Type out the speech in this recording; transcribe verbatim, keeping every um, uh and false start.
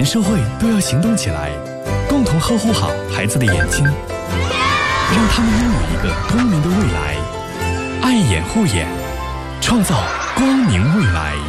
社会都要行动起来，共同呵护好孩子的眼睛，让他们拥有一个光明的未来。爱眼护眼，创造光明未来。